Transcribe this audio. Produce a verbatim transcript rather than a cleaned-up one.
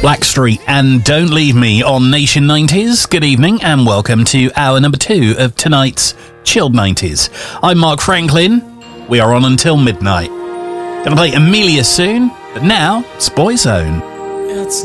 Blackstreet and Don't Leave Me on Nation nineties. Good evening and welcome to hour number two of tonight's Chilled nineties. I'm Mark Franklin. We are on until midnight. Gonna play Amelia soon, but now it's Boyzone. It's